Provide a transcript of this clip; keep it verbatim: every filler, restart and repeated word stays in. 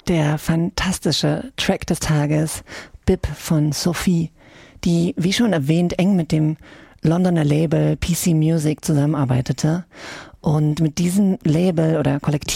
der fantastische Track des Tages, Bip von Sophie, die, wie schon erwähnt, eng mit dem Londoner Label P C Music zusammenarbeitete. Und mit diesem Label oder Kollektiv